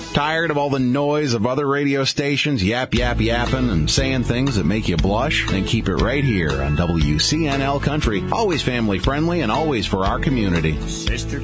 Tired of all the noise of other radio stations yapping and saying things that make you blush? Then keep it right here on WCNL Country. Always family friendly and always for our community. Sister